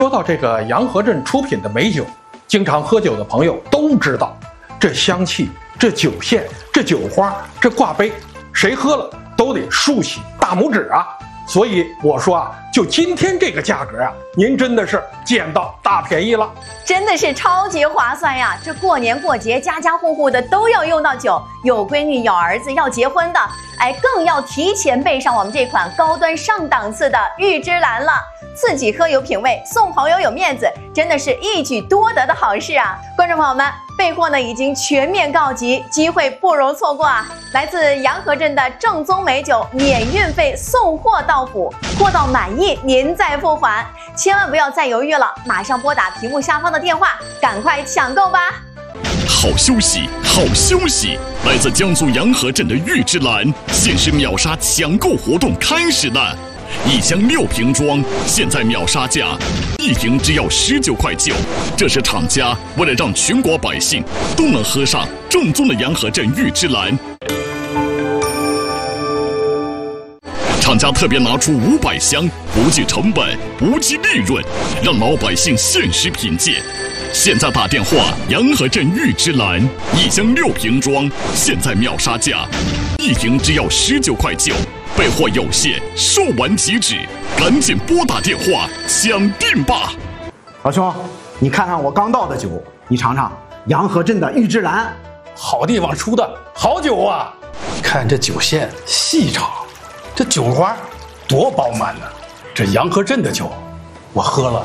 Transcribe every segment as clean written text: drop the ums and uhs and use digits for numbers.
说到这个洋河镇出品的美酒，经常喝酒的朋友都知道，这香气、这酒线、这酒花、这挂杯，谁喝了都得竖起大拇指啊！所以我说啊，就今天这个价格啊，您真的是捡到大便宜了， 真的是超级划算呀！这过年过节，家家户户的都要用到酒，有闺女、有儿子要结婚的，更要提前备上我们这款高端上档次的玉芝兰了。自己喝有品味，送朋友有面子，真的是一举多得的好事啊！观众朋友们，备货呢已经全面告急，机会不容错过啊！来自洋河镇的正宗美酒，免运费送货到府，货到满意您再付款，千万不要再犹豫了，马上拨打屏幕下方的电话，赶快抢购吧！ 好休息，好休息！来自江苏洋河镇的玉芝兰限时秒杀抢购活动开始了。1箱6瓶装，现在秒杀价，1瓶只要19块9。这是厂家为了让全国百姓都能喝上正宗的洋河镇玉芝兰，厂家特别拿出500箱，不计成本，不计利润，让老百姓限时品鉴。现在打电话，洋河镇玉芝兰1箱6瓶装，现在秒杀价，1瓶只要19块9。备货有限，售完即止，赶紧拨打电话抢订吧！ 老兄，你看看我刚倒的酒，你尝尝洋河镇的玉芝兰， 好地方出的好酒啊！看这酒线细长，这酒花多饱满呢！这洋河镇的酒，我喝了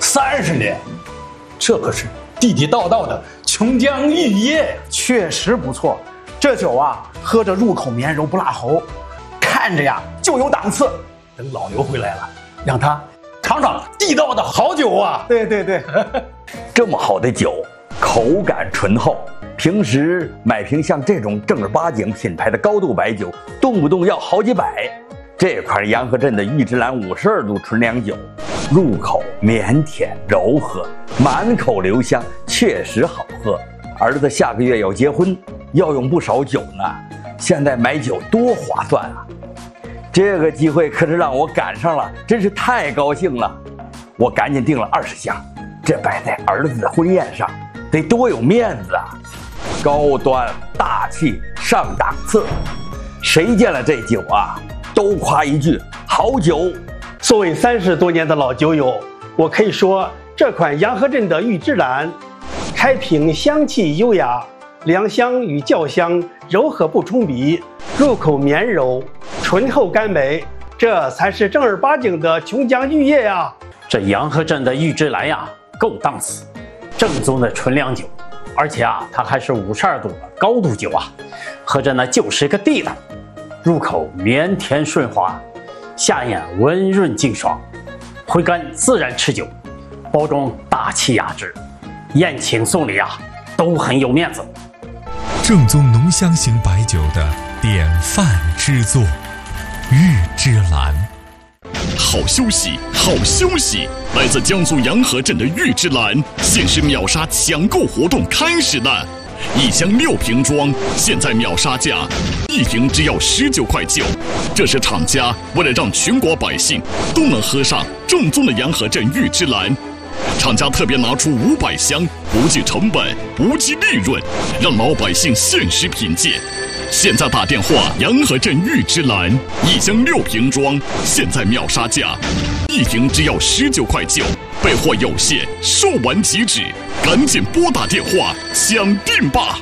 30年，这可是地地道道的琼浆玉液， 确实不错。这酒啊，喝着入口绵柔不辣喉，看着呀就有档次。 等老牛回来了，让他尝尝地道的好酒啊！ 对对对， 这么好的酒，口感醇厚，平时买瓶像这种正儿八经品牌的高度白酒，动不动要好几百。这款洋河镇的玉芝兰52度纯粮酒，入口绵甜柔和，满口留香，确实好喝。儿子下个月要结婚，要用不少酒呢，现在买酒多划算啊！这个机会可是让我赶上了，真是太高兴了。我赶紧订了20箱，这摆在儿子的婚宴上，得多有面子啊！高端大气上档次，谁见了这酒啊，都夸一句好酒。 作为30多年的老酒友，我可以说这款洋河镇的玉芝兰，开瓶香气优雅，凉香与酵香柔和不冲鼻，入口绵柔，醇厚甘美，这才是正儿八经的琼浆玉液呀！ 这洋河镇的玉芝兰呀，够档次，正宗的纯粮酒，而且啊，它还是52度的高度酒啊，喝着呢就是个地道，入口绵甜顺滑，下咽温润净爽，回甘自然持久，包装大气雅致，宴请送礼啊都很有面子。 正宗浓香型白酒的典范之作，玉芝兰。 好休息，好休息！来自江苏洋河镇的玉芝兰限时秒杀抢购活动开始了，1箱6瓶装，现在秒杀价，1瓶只要19块9。这是厂家为了让全国百姓都能喝上正宗的洋河镇玉芝兰，厂家特别拿出500箱，不计成本，不计利润，让老百姓限时品鉴。现在打电话，洋河镇玉芝兰1箱6瓶装，现在秒杀价，1瓶只要19块9。备货有限，售完即止，赶紧拨打电话抢订吧！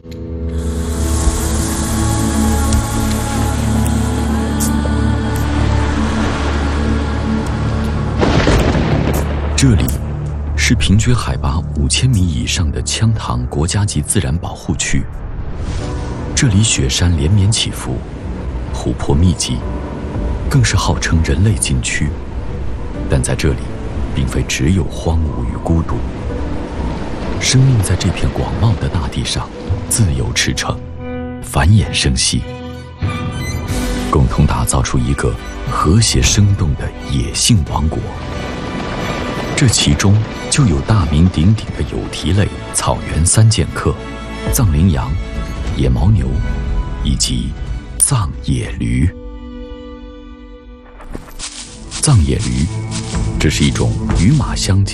这里是平均海拔5000米以上的羌塘国家级自然保护区。这里雪山连绵起伏，湖泊密集，更是号称人类禁区。但在这里，并非只有荒芜与孤独，生命在这片广袤的大地上自由驰骋，繁衍生息，共同打造出一个和谐生动的野性王国。这其中就有大名鼎鼎的有蹄类草原3剑客——藏羚羊、野牦牛以及藏野驴。藏野驴这是一种与马相近